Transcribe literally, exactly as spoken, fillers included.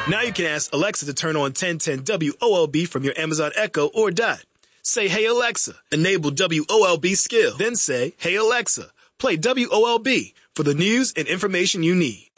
Now you can ask Alexa to turn on ten ten W O L B from your Amazon Echo or Dot. Say, hey Alexa, enable W O L B skill. Then say, hey Alexa, play W O L B for the news and information you need.